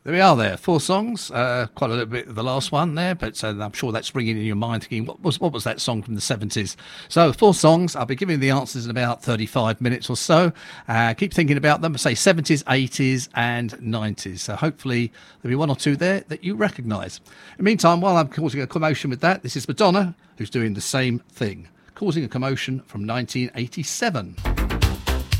There we are there. 4 songs, quite a little bit of the last one there, but I'm sure that's ringing in your mind thinking, what was that song from the 70s? So 4 songs, I'll be giving the answers in about 35 minutes or so. Keep thinking about them, say 70s, 80s and 90s. So hopefully there'll be 1 or 2 there that you recognise. In the meantime, while I'm causing a commotion with that, this is Madonna, who's doing the same thing, causing a commotion from 1987.